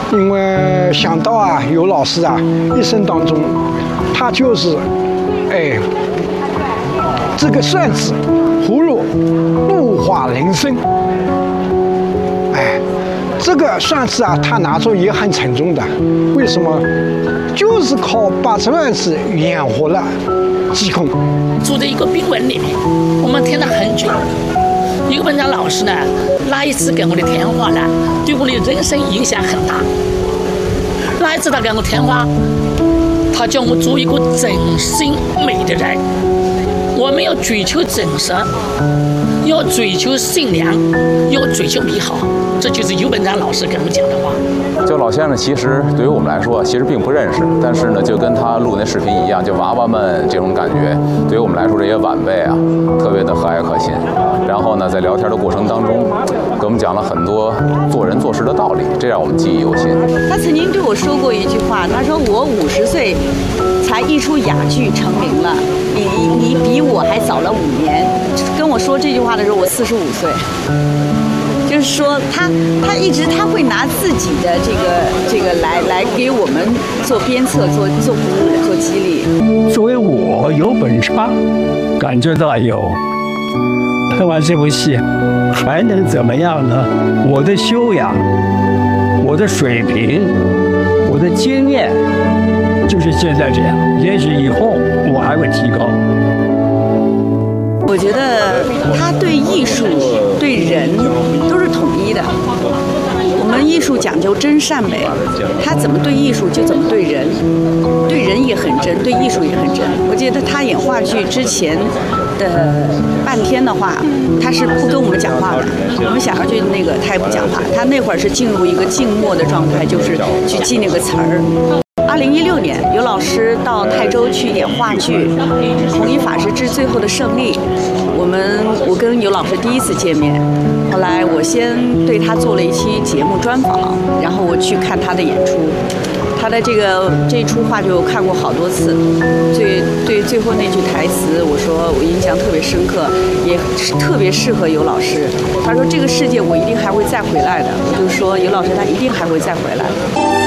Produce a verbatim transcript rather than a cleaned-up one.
因为想到啊，尤老师啊，一生当中，他就是，哎，这个扇子、葫芦、怒发人生，哎，这个扇子啊，他拿着也很沉重的，为什么？就是靠把这扇子演活了济公。 住在一个宾馆里面，我们听了很久。尤本章老师呢，那一次给我的谈话呢，对我的人生影响很大。那一次他给我谈话，他叫我做一个真心美的人。我们要追求真实，要追求善良，要追求美好，这就是尤本章老师跟我讲的话。 就老先生其实对于我们来说，其实并不认识，但是呢，就跟他录那视频一样，就娃娃们这种感觉，对于我们来说，这些晚辈啊，特别的和蔼可亲。然后呢，在聊天的过程当中，给我们讲了很多做人做事的道理，这让我们记忆犹新。 他曾经对我说过一句话，他说我五十岁才一出哑剧成名了，你你比我还早了五年。跟我说这句话的时候，我四十五岁。就是说他，他一直他会拿自己的这个这个来来给我们做鞭策、做做鼓舞、做激励。 作为我尤本昌，感觉到有看完这部戏还能怎么样呢？我的修养、我的水平、我的经验，就是现在这样。也许以后我还会提高。 我觉得他对艺术、对人都是统一的。我们艺术讲究真善美，他怎么对艺术就怎么对人，对人也很真，对艺术也很真。我记得他演话剧之前的半天的话，他是不跟我们讲话的。我们想要去那个，他也不讲话。他那会儿是进入一个静默的状态，就是去记那个词儿。二零一六年，尤老师到泰州去演话剧《弘一法师之最后的胜利》，我们我跟尤老师第一次见面。后来我先对他做了一期节目专访，然后我去看他的演出。他的这个这一出话剧我看过好多次，最对最后那句台词，我说我印象特别深刻，也特别适合尤老师。他说这个世界我一定还会再回来的，我就说尤老师他一定还会再回来。